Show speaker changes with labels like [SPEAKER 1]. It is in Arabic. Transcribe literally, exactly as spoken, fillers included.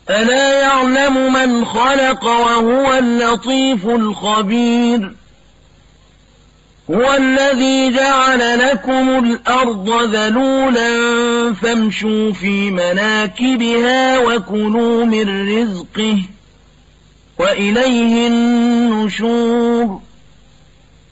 [SPEAKER 1] ألا يعلم من خلق وهو اللطيف الخبير هو الذي جعل لكم الأرض ذلولا فامشوا في مناكبها وكلوا من رزقه وإليه النشور